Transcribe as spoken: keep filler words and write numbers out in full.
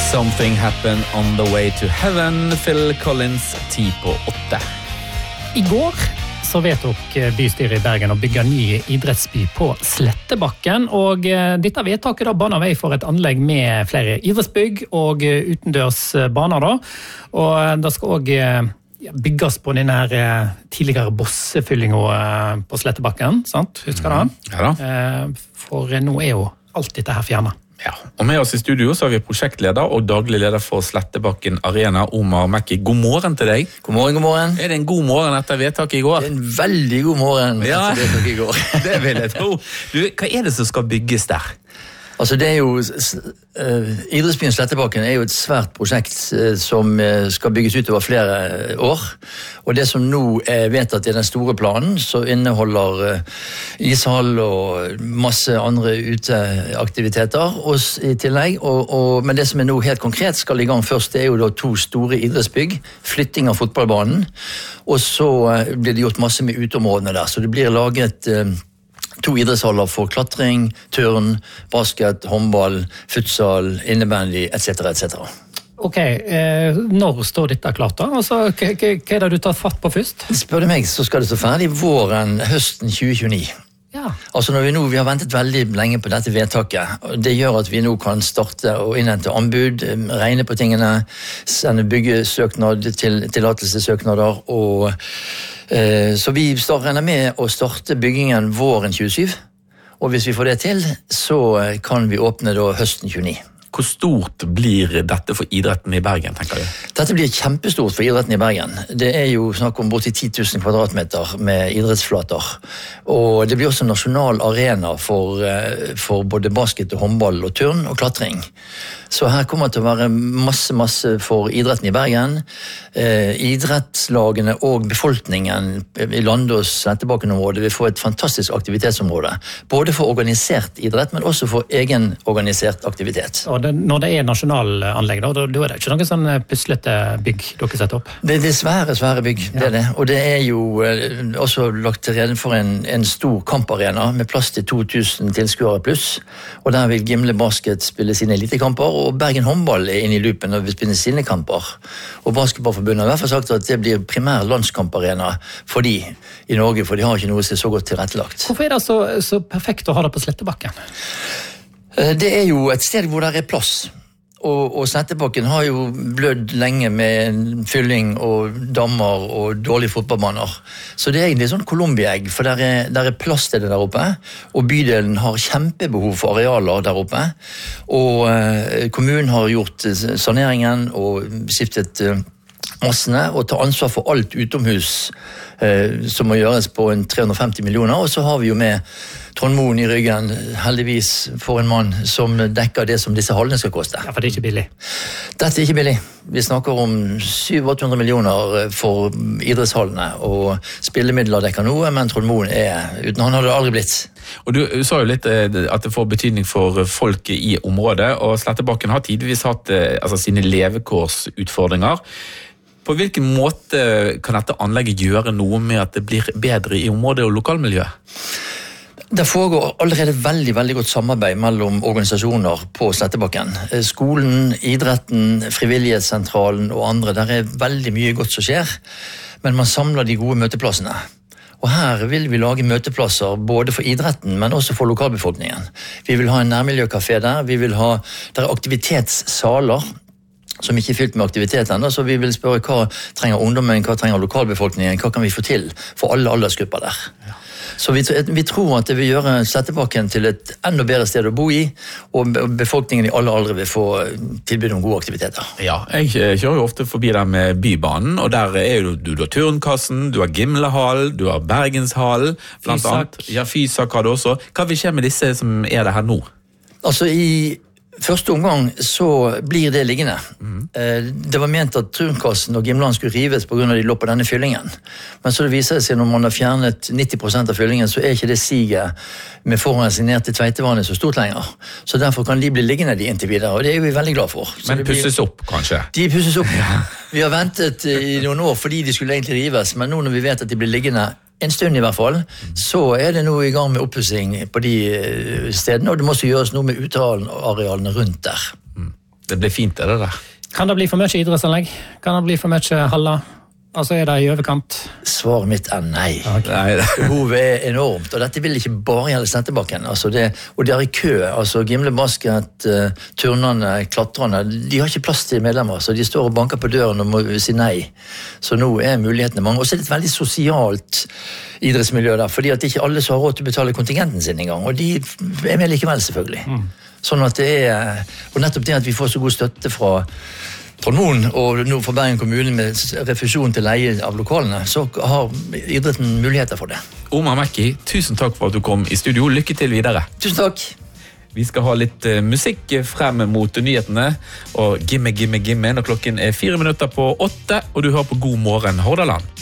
Something happened on the way to heaven. Phil Collins, ti på åtte. I går så vedtok bystyret i Bergen å bygge ny idrettsby på Slettebakken, og dette vedtaket da baner vei for et anlegg med flere idrettsbygg og utendørsbaner da, og det skal også bygges på den her tidligere bossefyllingen på Slettebakken, sant? Husker du den? Ja da. For nå er jo alt dette her fjernet. Ja, og med oss i studio så har vi prosjektleder og daglig leder for Slettebakken Arena, Omar Mekki. God morgen til deg. God morgen, god morgen. Er det en god morgen etter vedtaket i går? Det er en veldig god morgen ja. etter vedtaket i går. Det vil jeg tro. Du, hva er det som skal bygges der? Altså det er jo, uh, Idrettsbyen Slettebakken er jo et svært prosjekt uh, som uh, skal bygges ut over flere år, og det som nå er vedtatt i den store planen, så inneholder uh, ishall og masse andre uteaktiviteter og, i tillegg, og, og, men det som er nå helt konkret skal i gang først, det er jo da to store idrettsbygg, flytting av fotballbanen, og så uh, blir det gjort masse med uteområdene der, så det blir laget uh, to idrettshaller for klatring, turn, basket, håndball, futsal, innebandy, et cetera et cetera. Ok, eh, når står dette klart da? Altså, hva, hva er det du tar fatt på først? Spør du meg, så skal det stå ferdig våren, høsten tjue tjueni. Ja. Altså når vi nå, vi har ventet veldig lenge på dette vedtaket, og det gjør at vi nå kan starte og innhente anbud, regne på tingene, sende byggesøknad til tillatelsessøknader, og eh, så vi regner med å starte byggingen våren tjuesyv, og hvis vi får det til, så kan vi åpne da høsten tjueni. Hvor stort blir dette for idretten i Bergen, tenker du? Dette blir kjempestort for idretten i Bergen. Det er jo snakk om borti ti tusen kvadratmeter med idrettsflater. Og det blir også en nasjonal arena for, for både basket, håndball og turn og klatring. Så her kommer det til å være masse, masse for idretten i Bergen. Eh, idrettslagene og befolkningen i Landås Slettebakken-området vil få et fantastisk aktivitetsområde. Både for organisert idrett, men også for egenorganisert aktivitet. Og det, når det er nasjonalanlegg, da, da er det ikke noen sånn puslete bygg dere setter opp? Det, det er svære, svære bygg, det er det. Og det er jo eh, også lagt til rede for en, en stor kamparena med plass til to tusen tilskuere pluss. Og der vil Gimle Basket spille sine elitekamper, og Bergen håndball er inne i loopen og vil spille sine kamper. Og Basketballforbundet har i hvert fall sagt at det blir primær landskamparena for de i Norge, for de har ikke noe som er så godt tilrettelagt. Hvorfor er det så, så perfekt å ha det på Slettebakken? Det er jo et sted hvor det er plass. Og, og Slettebakken har jo blødd lenge med fylling og dammer og dårlige fotballbaner. Så det er egentlig sånn Colombiaegg, for der er, der er plass til det der oppe, og bydelen har kjempebehov for arealer der oppe. Og eh, kommunen har gjort saneringen og skiftet eh, massene, og tar ansvar for alt utomhus eh, som må gjøres på en tre hundre og femti millioner, og så har vi jo med Trond Moen i ryggen, heldigvis for en mann som dekker det som disse hallene skal koste. Ja, for det er ikke billig. Dette er ikke billig. Vi snakker om syv til åtte hundre millioner for idrettshallene, og spillemidler dekker noe, men Trond Moen er, uten han hadde det aldri blitt. Og du sa jo litt at det får betydning for folk i området, og Slettebakken har tidvis hatt altså, sine levekårsutfordringer. På hvilken måte kan dette anlegget gjøre noe med at det blir bedre i området og lokalmiljøet? Det foregår allerede veldig, veldig godt samarbeid mellom organisasjoner på Slettebakken. Skolen, idretten, frivillighetssentralen og andre, der er veldig mye godt som skjer, men man samler de gode møteplassene. Og her vil vi lage møteplasser både for idretten, men også for lokalbefolkningen. Vi vil ha en nærmiljøkafé der, vi vil ha der er aktivitetssaler, som ikke er fylt med aktivitet enda, så vi vil spørre hva trenger ungdommen, hva trenger lokalbefolkningen, hva kan vi få til for alle aldersgrupper der. Ja. Så vi, vi tror at det vil gjøre Slettebakken til et enda bedre sted å bo i, og befolkningen i alle aldre vil få tilbud om gode aktiviteter. Ja, jeg kjører jo ofte forbi der med Bybanen, og der er jo du, du har Turnkassen, du har Gimlehall, du har Bergenshall, blant Fysak. annet. Ja, Fysak har det også. Hva vil skje med disse som er det her nå? Altså i første omgang så blir det liggende. Mm. Det var ment at Turnkassen og Gimland skulle rives på grunn av de lå på denne fyllingen. Men så det viser seg når man har fjernet nitti prosent av fyllingen, så er ikke det siget med forurensning ned til Tveitevannet så stort lenger. Så derfor kan de bli liggende de inntil videre, og det er vi veldig glad for. Så men pusses blir... opp, kanskje? De pusses opp. Vi har ventet i noen år fordi de skulle egentlig rives, men nå når vi vet at de blir liggende en stund i hvert fall, så er det nå i gang med oppussing på de stedene, og det må også gjøres noe med utearealene rundt der. Det blir fint, er det der? Kan det bli for mye idrettsanlegg? Kan det bli for mye haller? Altså er det i overkant? Svaret mitt er nei. Okay. Nei det. Behovet er enormt, og dette vil ikke bare gjelde Slettebakken. Altså det, og det er i kø. altså Gimle basket, uh, turnerne, klatrerne, de har ikke plass til medlemmer, så de står og banker på døren og må si nei. Så nå er mulighetene mange. Og så er det et veldig sosialt idrettsmiljø der, fordi at ikke alle som har råd til å betale kontingenten sin engang, og de er med likevel selvfølgelig. Mm. Sånn at det er, og nettopp det at vi får så god støtte fra Fra noen, og nå for Bergen kommune med refusjon til leie av lokalene, så har idretten muligheter for det. Omar Mekki, tusen takk for at du kom i studio. Lykke til videre. Tusen takk. Vi skal ha litt uh, musikk frem mot nyhetene, og gimme, gimme, gimme, når klokken er fire minutter på åtte, og du hører på God morgen Hordaland.